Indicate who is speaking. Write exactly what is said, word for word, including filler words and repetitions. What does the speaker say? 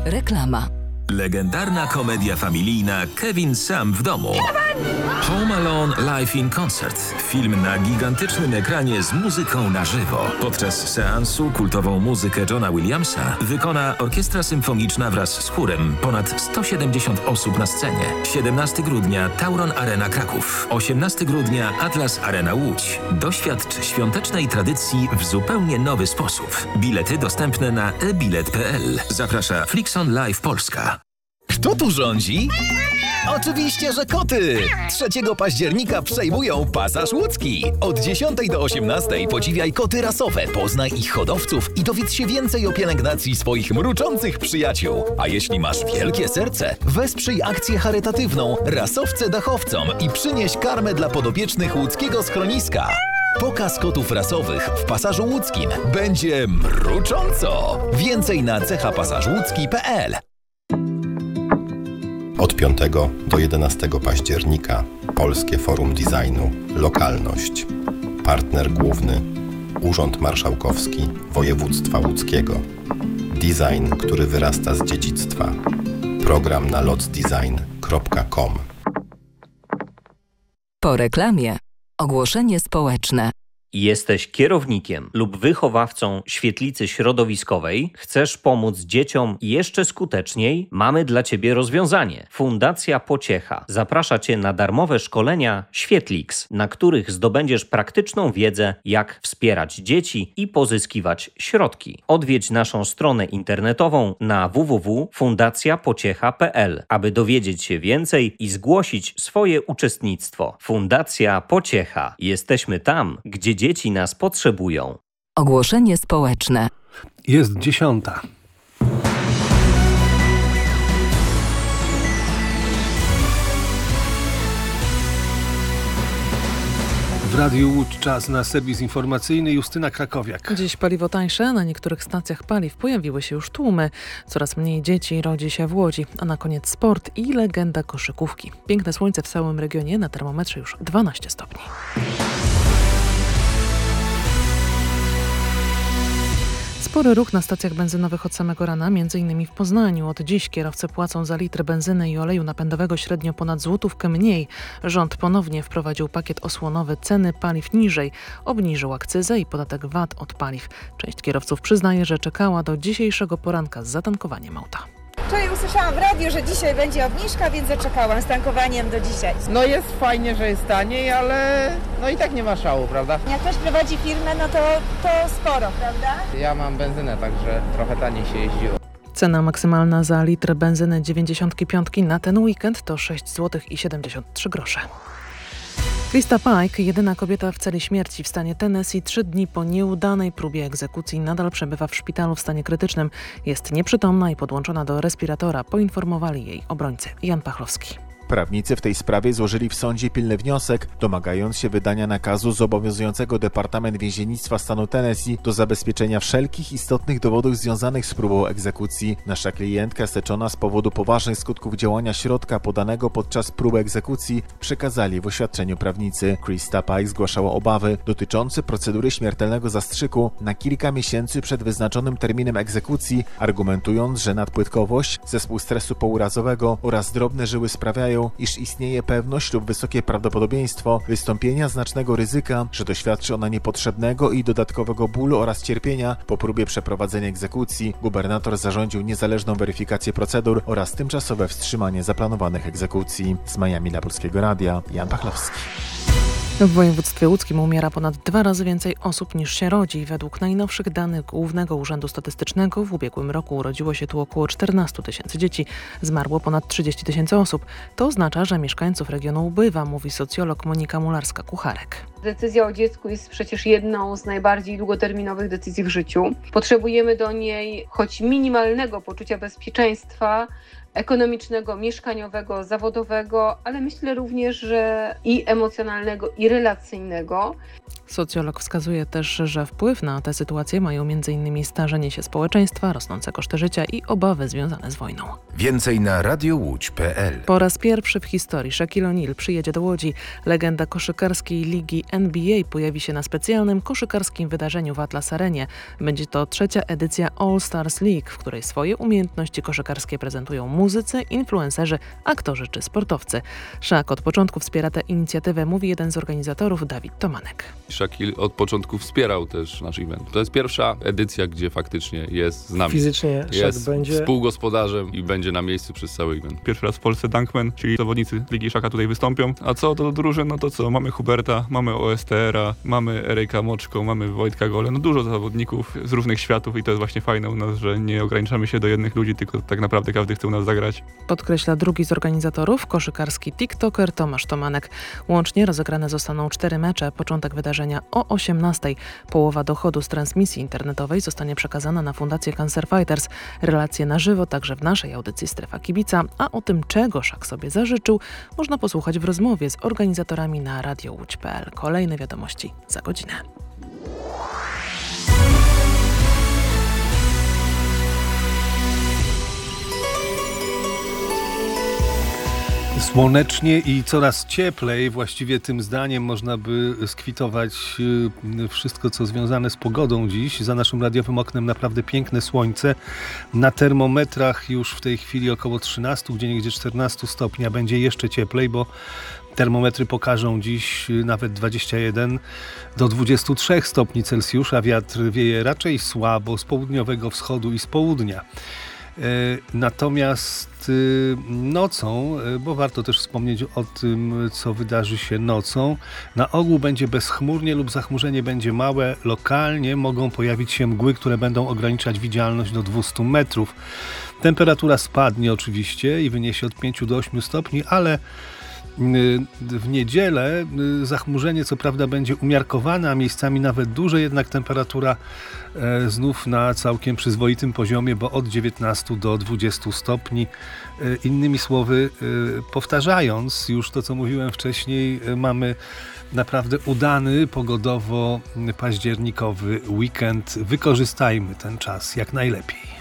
Speaker 1: Reklama.
Speaker 2: Legendarna komedia familijna Kevin sam w domu. Home Alone Live in Concert. Film na gigantycznym ekranie z muzyką na żywo. Podczas seansu kultową muzykę Johna Williamsa wykona Orkiestra Symfoniczna wraz z chórem. Ponad sto siedemdziesiąt osób na scenie. siedemnastego grudnia Tauron Arena Kraków. osiemnastego grudnia Atlas Arena Łódź. Doświadcz świątecznej tradycji w zupełnie nowy sposób. Bilety dostępne na e bilet kropka p l. Zaprasza Flixon Live Polska.
Speaker 3: Kto tu rządzi? Oczywiście, że koty! trzeciego października przejmują Pasaż Łódzki. Od dziesiątej do osiemnastej podziwiaj koty rasowe, poznaj ich hodowców i dowiedz się więcej o pielęgnacji swoich mruczących przyjaciół. A jeśli masz wielkie serce, wesprzyj akcję charytatywną Rasowce Dachowcom i przynieś karmę dla podopiecznych łódzkiego schroniska. Pokaz kotów rasowych w Pasażu Łódzkim będzie mrucząco. Więcej na cecha pasaż łódzki kropka p l.
Speaker 4: Od piątego do jedenastego października Polskie Forum Designu Lokalność. Partner główny Urząd Marszałkowski Województwa Łódzkiego. Design, który wyrasta z dziedzictwa. Program na lots design kropka com.
Speaker 1: Po reklamie ogłoszenie społeczne.
Speaker 5: Jesteś kierownikiem lub wychowawcą świetlicy środowiskowej? Chcesz pomóc dzieciom jeszcze skuteczniej? Mamy dla Ciebie rozwiązanie. Fundacja Pociecha zaprasza Cię na darmowe szkolenia Świetlix, na których zdobędziesz praktyczną wiedzę, jak wspierać dzieci i pozyskiwać środki. Odwiedź naszą stronę internetową na w w w kropka fundacja pociecha kropka p l, aby dowiedzieć się więcej i zgłosić swoje uczestnictwo. Fundacja Pociecha. Jesteśmy tam, gdzie dzieci nas potrzebują.
Speaker 1: Ogłoszenie społeczne.
Speaker 6: Jest dziesiąta. W Radiu Łódź czas na serwis informacyjny. Justyna Krakowiak.
Speaker 7: Dziś paliwo tańsze, na niektórych stacjach paliw pojawiły się już tłumy. Coraz mniej dzieci rodzi się w Łodzi. A na koniec sport i legenda koszykówki. Piękne słońce w całym regionie, na termometrze już dwanaście stopni. Spory ruch na stacjach benzynowych od samego rana, między innymi w Poznaniu. Od dziś kierowcy płacą za litr benzyny i oleju napędowego średnio ponad złotówkę mniej. Rząd ponownie wprowadził pakiet osłonowy, ceny paliw niżej, obniżył akcyzę i podatek V A T od paliw. Część kierowców przyznaje, że czekała do dzisiejszego poranka z zatankowaniem auta.
Speaker 8: Wczoraj usłyszałam w radiu, że dzisiaj będzie obniżka, więc zaczekałam z tankowaniem do dzisiaj.
Speaker 9: No jest fajnie, że jest taniej, ale no i tak nie ma szału, prawda?
Speaker 8: Jak ktoś prowadzi firmę, no to, to sporo, prawda?
Speaker 9: Ja mam benzynę, także trochę taniej się jeździło.
Speaker 7: Cena maksymalna za litr benzyny dziewięćdziesiąt pięć na ten weekend to sześć złotych siedemdziesiąt trzy grosze. Krista Pike, jedyna kobieta w celi śmierci w stanie Tennessee, trzy dni po nieudanej próbie egzekucji nadal przebywa w szpitalu w stanie krytycznym. Jest nieprzytomna i podłączona do respiratora, poinformowali jej obrońcy. Jan Pachlowski.
Speaker 10: Prawnicy w tej sprawie złożyli w sądzie pilny wniosek, domagając się wydania nakazu zobowiązującego Departament Więziennictwa stanu Tennessee do zabezpieczenia wszelkich istotnych dowodów związanych z próbą egzekucji. Nasza klientka steczona z powodu poważnych skutków działania środka podanego podczas próby egzekucji przekazali w oświadczeniu prawnicy. Krista Pike zgłaszała obawy dotyczące procedury śmiertelnego zastrzyku na kilka miesięcy przed wyznaczonym terminem egzekucji, argumentując, że nadpłytkowość, zespół stresu pourazowego oraz drobne żyły sprawiają, iż istnieje pewność lub wysokie prawdopodobieństwo wystąpienia znacznego ryzyka, że doświadczy ona niepotrzebnego i dodatkowego bólu oraz cierpienia po próbie przeprowadzenia egzekucji. Gubernator zarządził niezależną weryfikację procedur oraz tymczasowe wstrzymanie zaplanowanych egzekucji. Z Miami dla Polskiego Radia, Jan Pachlowski.
Speaker 7: W województwie łódzkim umiera ponad dwa razy więcej osób niż się rodzi. Według najnowszych danych Głównego Urzędu Statystycznego w ubiegłym roku urodziło się tu około czternaście tysięcy dzieci. Zmarło ponad trzydzieści tysięcy osób. To oznacza, że mieszkańców regionu ubywa, mówi socjolog Monika Mularska-Kucharek.
Speaker 11: Decyzja o dziecku jest przecież jedną z najbardziej długoterminowych decyzji w życiu. Potrzebujemy do niej choć minimalnego poczucia bezpieczeństwa, ekonomicznego, mieszkaniowego, zawodowego, ale myślę również, że i emocjonalnego, i relacyjnego.
Speaker 7: Socjolog wskazuje też, że wpływ na tę sytuację mają między innymi starzenie się społeczeństwa, rosnące koszty życia i obawy związane z wojną.
Speaker 2: Więcej na radiowódź kropka p l.
Speaker 7: Po raz pierwszy w historii Shaquille O'Neal przyjedzie do Łodzi. Legenda koszykarskiej Ligi N B A pojawi się na specjalnym koszykarskim wydarzeniu w Atlas Arenie. Będzie to trzecia edycja All Stars League, w której swoje umiejętności koszykarskie prezentują muzycy, influencerzy, aktorzy czy sportowcy. Szak od początku wspiera tę inicjatywę, mówi jeden z organizatorów, Dawid Tomanek.
Speaker 12: Szakil od początku wspierał też nasz event. To jest pierwsza edycja, gdzie faktycznie jest z nami.
Speaker 13: Fizycznie
Speaker 12: jest
Speaker 13: Szak będzie
Speaker 12: współgospodarzem i będzie na miejscu przez cały event.
Speaker 14: Pierwszy raz w Polsce Dunkman, czyli zawodnicy Ligi Szaka tutaj wystąpią. A co do drużyn, no to co? Mamy Huberta, mamy O S T R-a, mamy Erejka Moczko, mamy Wojtka Gole. No dużo zawodników z różnych światów i to jest właśnie fajne u nas, że nie ograniczamy się do jednych ludzi, tylko tak naprawdę każdy chce u nas zagrać.
Speaker 7: Podkreśla drugi z organizatorów, koszykarski tiktoker Tomasz Tomanek. Łącznie rozegrane zostaną cztery mecze. Początek wydarzenia o osiemnastej. Połowa dochodu z transmisji internetowej zostanie przekazana na Fundację Cancer Fighters. Relacje na żywo także w naszej audycji Strefa Kibica, a o tym, czego Szak sobie zażyczył, można posłuchać w rozmowie z organizatorami na radio łódź kropka p l. Kolejne wiadomości za godzinę.
Speaker 6: Słonecznie i coraz cieplej, właściwie tym zdaniem można by skwitować wszystko, co związane z pogodą dziś. Za naszym radiowym oknem naprawdę piękne słońce. Na termometrach już w tej chwili około trzynaście, gdzie niegdzie czternaście stopni, a będzie jeszcze cieplej, bo termometry pokażą dziś nawet dwadzieścia jeden do dwudziestu trzech stopni Celsjusza. Wiatr wieje raczej słabo z południowego wschodu i z południa. Natomiast nocą, bo warto też wspomnieć o tym, co wydarzy się nocą, na ogół będzie bezchmurnie lub zachmurzenie będzie małe. Lokalnie mogą pojawić się mgły, które będą ograniczać widzialność do dwustu metrów. Temperatura spadnie oczywiście i wyniesie od pięciu do ośmiu stopni, ale w niedzielę zachmurzenie co prawda będzie umiarkowane, a miejscami nawet duże, jednak temperatura znów na całkiem przyzwoitym poziomie, bo od dziewiętnastu do dwudziestu stopni. Innymi słowy, powtarzając już to, co mówiłem wcześniej, mamy naprawdę udany pogodowo październikowy weekend. Wykorzystajmy ten czas jak najlepiej.